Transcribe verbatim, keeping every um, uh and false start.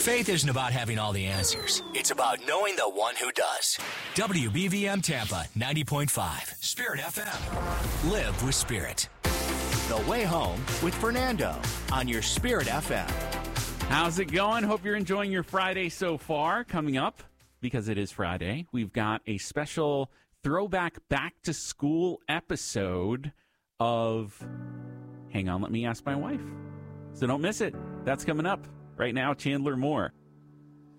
Faith isn't about having all the answers. It's about knowing the one who does. W B V M Tampa ninety point five, Spirit F M. Live with Spirit. The Way Home with Fernando on your Spirit F M. How's it going? Hope you're enjoying your Friday so far. Coming up, because it is Friday, we've got a special throwback back to school episode of Hang On, Let Me Ask My Wife. So don't miss it. That's coming up right now. Chandler Moore